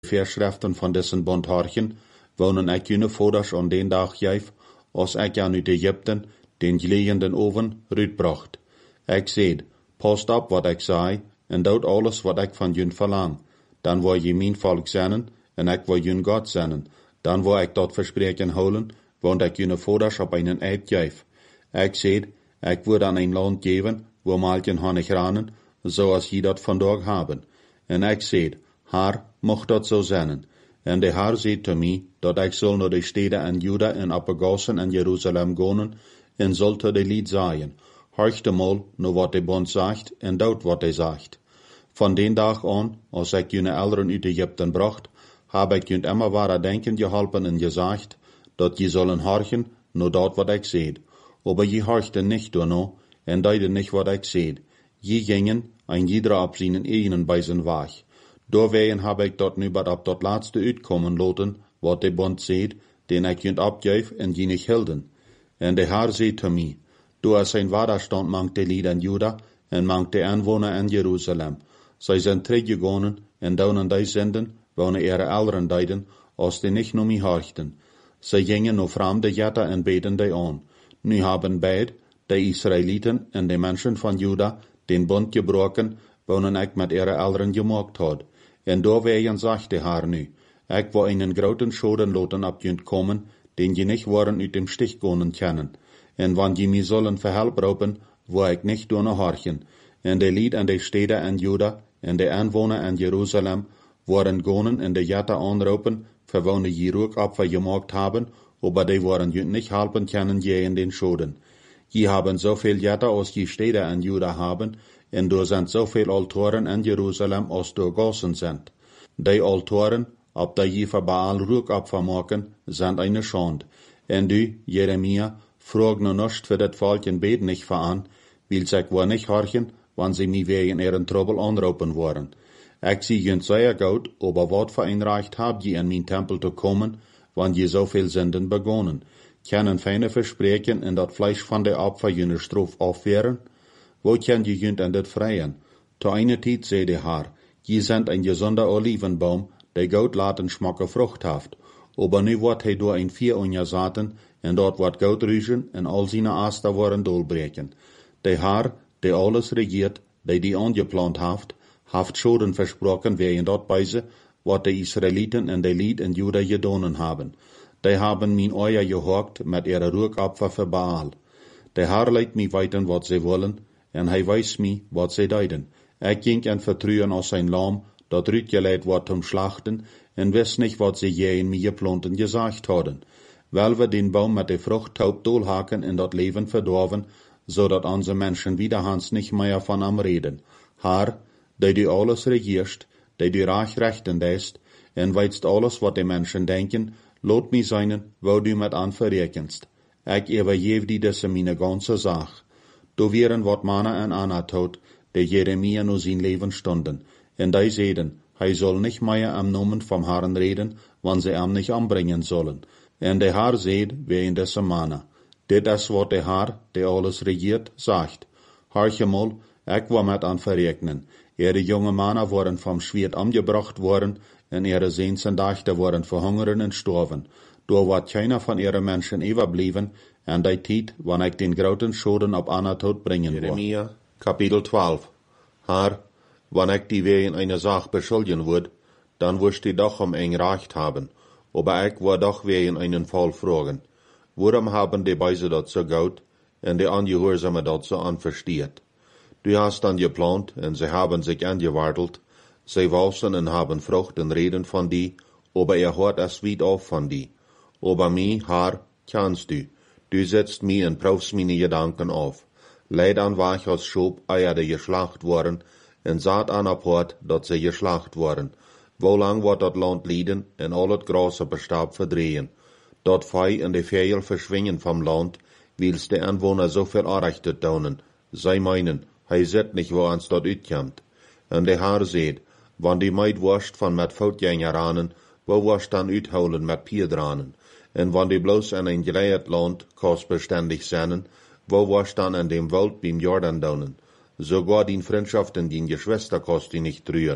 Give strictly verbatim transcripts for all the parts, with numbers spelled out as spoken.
Verschriften van dessen bond harchen, wonen ek june voders aan den dag geef, als ek aan uit Egypten den geleenden oven uitbracht. Ek zeid, past op wat ik zei, en doet alles wat ik van jun verlang. Dan wil je mijn volk zijn, en ik wil jun God zijn. Dan wil ik dat verspreken houden, want ik june voders op einen eid geef. Ik zeid, ik wil aan een land geven, wo malken honig ranen, zoals je dat vandaag hebben. En ik zeid, Haar, mocht dat zo zijn. En de Haar zei te mij, dat ik zal naar de steden in Juda en Apagassen en Jeruzalem gaan, en zal te de lied zaaien. Horch de mal naar wat de bond zegt, en doet wat hij zegt. Van den dag aan, als ik june elderen uit Egypten bracht, heb ik junt immer ware denken geholpen en gezegd, dat je zullen horchen naar dat wat ik zeid. Aber je horchte nicht daarna, en deide nicht wat ik zeid. Je gingen, ein jeder op zijn eigenen bij zijn weg. Doorwegen heb ik dat nu maar op dat laatste uitkomen laten, wat de bond zeid, den ik junt opgeef en je niet hielden. En de Haar zei te mij, du hast een wederstand mangt de lied in Juda, en mangt de aanwoner in Jeruzalem. Zij zijn teruggegaan, en daunen die zenden, wonen ihre Eltern deiden, als die nicht nur mich horchten. Zij gingen naar vreemde jetten en beten die aan. Nu hebben beid, de Israëlieten en de mensen van Juda, den bond gebroken, wonen ik met ihre Eltern gemaakt had. En doorwegen zegt de Haar nu, ik wil einen groten Schoden laten op junt komen, den je nicht waren uit dem Stich gaan kennen. En wann je mij zullen verhelp roepen, wil ik nicht door horchen. En de lied en de steden in Juda, en de aanwoner in Jeruzalem, waren gonen en de jette aanroepen, verwonen je rook opfer gemaakt hebben, aber die waren junt nicht helpen kennen je in den Schoden. Je hebben zoveel jette als je steden in Juda hebben, en er zijn zoveel altoren in Jeruzalem als er gassen zijn. Die altoren, op die je voor Baal rookopfer maken, zijn eine Schande. En du, Jeremia, vroeg nu nicht für dat volk en bed nicht veraan, wil zich wohl nicht horchen, wann sie mich wegen ihren Trouble anroepen worden. Ik zie junt sehr gut, aber wat voor een recht habt je in mijn tempel te komen, wann je zoveel zenden begonnen? Kennen feine verspreken en dat Fleisch van de Opfer jene Strof aufwehren? Wo kan je junt en dit vrijen? Te eine tijd zei de Haar, je zendt een gezonde Olivenbaum, die goud laten schmacken Frucht haft. Aber nu wordt hij door een vier onjazaten, en dort wordt goud ruischen, en al zijn aaster worden dolbreken. De Haar, die alles regiert, die die angeplant haft, haft Schoden versproken wegen dat beise, wat de Israëlieten en de Lied in Juda gedonen haben. Die haben mijn oor gehorkt met ihre rookopfer voor Baal. De Haar leidt mij weten wat ze willen, en hij wijst mij wat ze deiden. Ik ging en vertrouwen als zijn lam, dat uitgeleid wordt om slachten, en wist niet wat ze je in mij geplanten gezegd hadden. Wel we den Baum met de Frucht taub dolhaken en dat leven verdorven, zodat onze mensen wiederhans nicht mehr van am reden. Haar, die du alles regierst, die du recht rechten lässt, en weitst alles wat de mensen denken, laat mij zijn, wo du met aan verrekenst. Ik übergeef die desse meine ganze Sach. Du wären wat Mana en Anatot, die Jeremia nu zijn leven stonden, en die zeiden, hij zal nicht mehr am Namen vom Herrn reden, wann sie am nicht anbringen sollen. En de Haar zeid, wie in desse Mana. Dit is wat de Haar, die alles regiert, sagt. Horche mal, ik wil met aan verrekenen. Ihre jonge Männer worden vom Schwert umgebracht worden, en ihre Sehns en Dachter worden verhungern en storven. Door wat keiner van ihre Menschen überblieben, en die tijd, wann ik den groten Schoden op Anatot bringen wil. Jeremia, Kapitel twaalf. Haar, wann ik die wegen eine Sach beschuldigen wird, dann wirst die doch um ein Recht haben, aber ich war doch wegen einen Fall fragen. Warum haben die Beise dat so gut, en die Angehorsame dat so anversteht? Du hast dann geplant, en sie haben sich angewartelt, sie walsen en haben Frucht en reden von die, aber er hört es weit auf von die. Aber mi, Haar, kannst du, du setzt mi en prüfst meine Gedanken auf. Leid an war ich als Schob, eier die geschlacht worden, en saat an aport, dat sie geschlacht worden. Wo lang wird dat Land lieden, en al het Gras op Stab verdrehen. Dat Fei en de Vögel verschwingen vom Land, wils de Anwohner so viel Anrechte daunen. Zij meinen, hij zit nicht, wo ans dat uitkomt. En de Haar seht, wann die Meid wascht van met Voutgängeranen, wo wascht dan uithouden met Pierdranen. En wann die bloos in een geleid Land kostbeständig zijn, wo wascht dan in dem Wald beim Jordan daunen. Sogar die Freundschaften, die Geschwister kost die nicht trühen.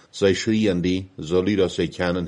Zij schrien die, so lieder sie kennen,